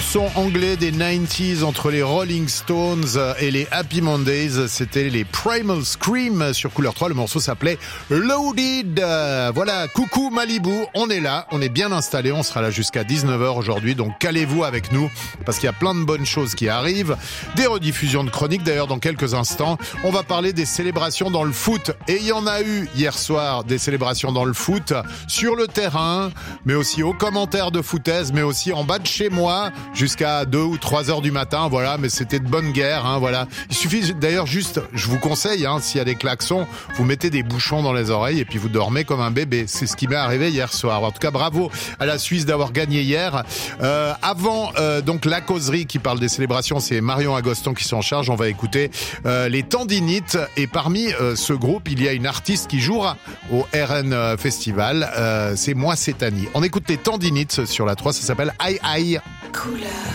son anglais des 90s entre les Rolling Stones et les Happy Mondays. C'était les Primal Scream sur Couleur 3. Le morceau s'appelait Loaded. Voilà, coucou Malibu, on est là, on est bien installé. On sera là jusqu'à 19h aujourd'hui, donc calez-vous avec nous parce qu'il y a plein de bonnes choses qui arrivent. Des rediffusions de chroniques d'ailleurs dans quelques instants. On va parler des célébrations dans le foot. Et il y en a eu hier soir des célébrations dans le foot, sur le terrain, mais aussi aux commentaires de foutaise, mais aussi en bas de chez moi, jusqu'à 2 ou 3 heures du matin, voilà, mais c'était de bonne guerre, hein, voilà. Il suffit d'ailleurs juste, je vous conseille, hein, s'il y a des klaxons, vous mettez des bouchons dans les oreilles et puis vous dormez comme un bébé. C'est ce qui m'est arrivé hier soir. En tout cas, bravo à la Suisse d'avoir gagné hier. Avant, donc, la causerie qui parle des célébrations, c'est Marion Agoston qui s'en charge. On va écouter les Tendinites. Et parmi ce groupe, il y a une artiste qui jouera au RN Festival. C'est Moi Cétanie. On écoute les Tendinites sur la 3, ça s'appelle Aïe Aïe. Couleur.